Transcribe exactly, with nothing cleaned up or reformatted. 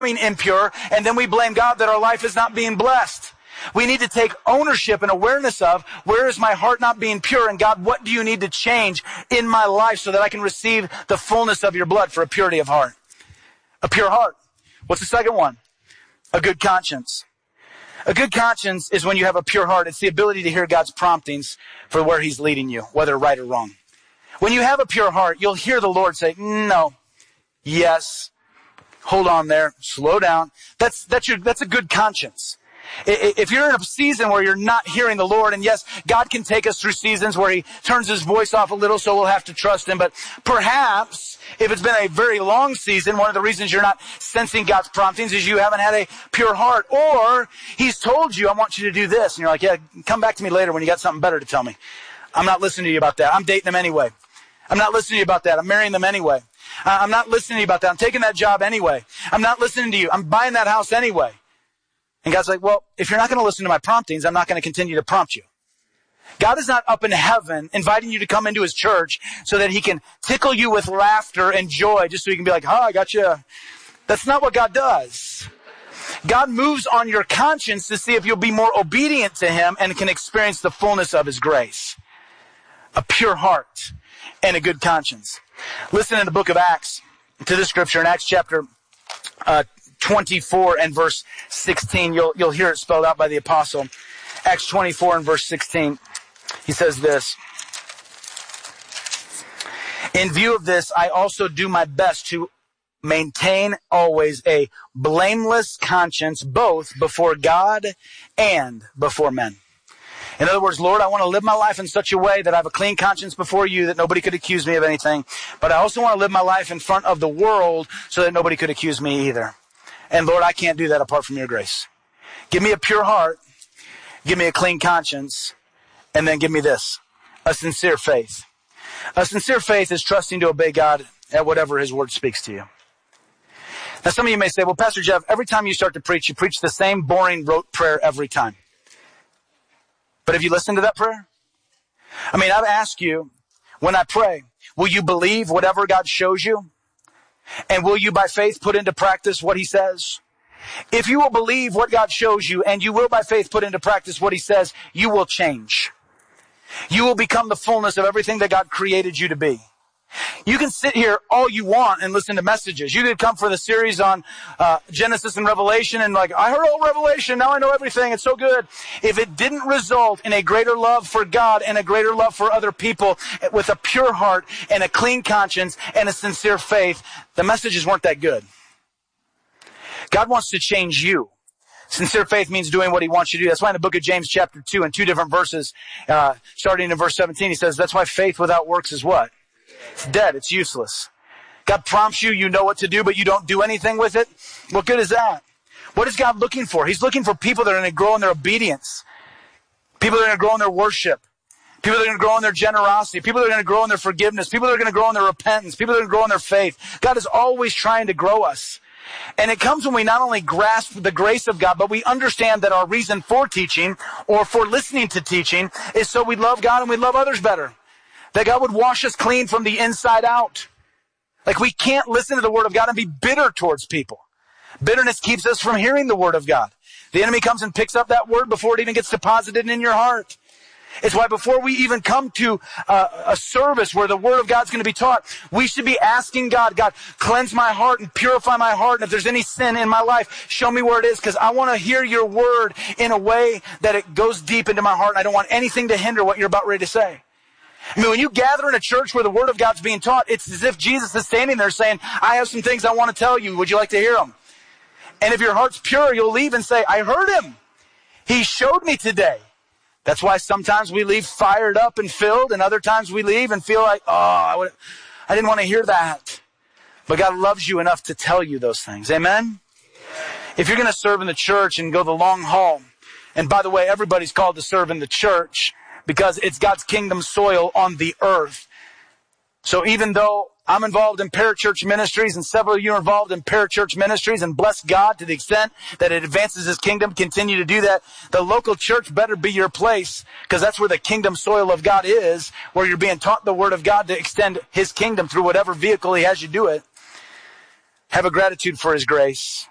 impure, and then we blame God that our life is not being blessed. We need to take ownership and awareness of, where is my heart not being pure? And God, what do you need to change in my life so that I can receive the fullness of your blood for a purity of heart? A pure heart. What's the second one? A good conscience. A good conscience is when you have a pure heart. It's the ability to hear God's promptings for where he's leading you, whether right or wrong. When you have a pure heart, you'll hear the Lord say, no, yes, hold on there, slow down. That's, that's your, that's a good conscience. If you're in a season where you're not hearing the Lord, and yes, God can take us through seasons where he turns his voice off a little, so we'll have to trust him. But perhaps, if it's been a very long season, one of the reasons you're not sensing God's promptings is you haven't had a pure heart. Or he's told you, I want you to do this. And you're like, yeah, come back to me later when you got something better to tell me. I'm not listening to you about that. I'm dating them anyway. I'm not listening to you about that. I'm marrying them anyway. Uh, I'm not listening to you about that. I'm taking that job anyway. I'm not listening to you. I'm buying that house anyway. And God's like, well, if you're not going to listen to my promptings, I'm not going to continue to prompt you. God is not up in heaven inviting you to come into his church so that he can tickle you with laughter and joy just so you can be like, oh, I got you. That's not what God does. God moves on your conscience to see if you'll be more obedient to him and can experience the fullness of his grace. A pure heart and a good conscience. Listen in the book of Acts to this scripture in Acts chapter uh, twenty-four and verse sixteen. You'll, you'll hear it spelled out by the apostle. Acts twenty-four and verse sixteen. He says this. In view of this, I also do my best to maintain always a blameless conscience, both before God and before men. In other words, Lord, I want to live my life in such a way that I have a clean conscience before you, that nobody could accuse me of anything. But I also want to live my life in front of the world so that nobody could accuse me either. And Lord, I can't do that apart from your grace. Give me a pure heart. Give me a clean conscience. And then give me this, a sincere faith. A sincere faith is trusting to obey God at whatever his word speaks to you. Now, some of you may say, well, Pastor Jeff, every time you start to preach, you preach the same boring rote prayer every time. But have you listened to that prayer? I mean, I've asked you, when I pray, will you believe whatever God shows you? And will you by faith put into practice what he says? If you will believe what God shows you and you will by faith put into practice what he says, you will change. You will become the fullness of everything that God created you to be. You can sit here all you want and listen to messages. You could come for the series on uh, Genesis and Revelation and like, I heard all Revelation, now I know everything, it's so good. If it didn't result in a greater love for God and a greater love for other people with a pure heart and a clean conscience and a sincere faith, the messages weren't that good. God wants to change you. Sincere faith means doing what he wants you to do. That's why in the book of James chapter two, in two different verses, uh, starting in verse seventeen, he says, that's why faith without works is what? It's dead. It's useless. God prompts you, you know what to do, but you don't do anything with it. What good is that? What is God looking for? He's looking for people that are going to grow in their obedience. People that are going to grow in their worship. People that are going to grow in their generosity. People that are going to grow in their forgiveness. People that are going to grow in their repentance. People that are going to grow in their faith. God is always trying to grow us. And it comes when we not only grasp the grace of God, but we understand that our reason for teaching or for listening to teaching is so we love God and we love others better. That God would wash us clean from the inside out. Like we can't listen to the word of God and be bitter towards people. Bitterness keeps us from hearing the word of God. The enemy comes and picks up that word before it even gets deposited in your heart. It's why before we even come to uh, a service where the word of God's going to be taught, we should be asking God, God, cleanse my heart and purify my heart. And if there's any sin in my life, show me where it is, because I want to hear your word in a way that it goes deep into my heart. And I don't want anything to hinder what you're about ready to say. I mean, when you gather in a church where the word of God's being taught, it's as if Jesus is standing there saying, I have some things I want to tell you. Would you like to hear them? And if your heart's pure, you'll leave and say, I heard him. He showed me today. That's why sometimes we leave fired up and filled, and other times we leave and feel like, oh, I, would, I didn't want to hear that. But God loves you enough to tell you those things. Amen? If you're going to serve in the church and go the long haul, and by the way, everybody's called to serve in the church because it's God's kingdom soil on the earth. So even though I'm involved in parachurch ministries and several of you are involved in parachurch ministries, and bless God to the extent that it advances his kingdom, continue to do that. The local church better be your place, because that's where the kingdom soil of God is, where you're being taught the word of God to extend his kingdom through whatever vehicle he has you do it. Have a gratitude for his grace.